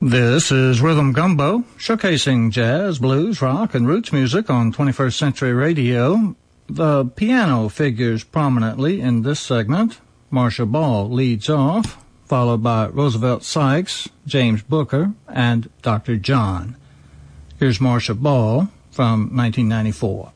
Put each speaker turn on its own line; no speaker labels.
This is Rhythm Gumbo, showcasing jazz, blues, rock, and roots music on 21st Century Radio. The piano figures prominently in this segment. Marcia Ball leads off, followed by Roosevelt Sykes, James Booker, and Dr. John. Here's Marcia Ball from 1994.